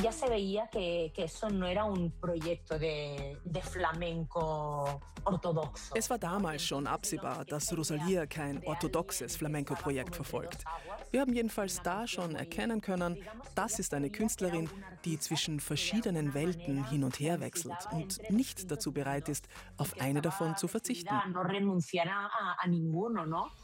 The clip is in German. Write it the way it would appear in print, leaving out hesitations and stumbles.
ya se veía que eso no era un proyecto de flamenco ortodoxo. Es war damals schon absehbar, dass Rosalía kein orthodoxes Flamenco-Projekt verfolgt. Wir haben jedenfalls da schon erkennen können, das ist eine Künstlerin, die zwischen verschiedenen Welten hin und her wechselt und nicht dazu bereit ist, auf eine davon zu verzichten.